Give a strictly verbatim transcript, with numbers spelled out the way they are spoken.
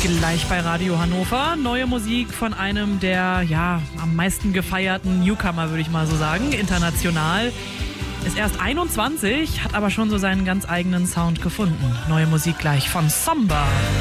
Gleich bei Radio Hannover. Neue Musik von einem der, ja, am meisten gefeierten Newcomer, würde ich mal so sagen, international. Ist erst einundzwanzig, hat aber schon so seinen ganz eigenen Sound gefunden. Neue Musik gleich von Somba.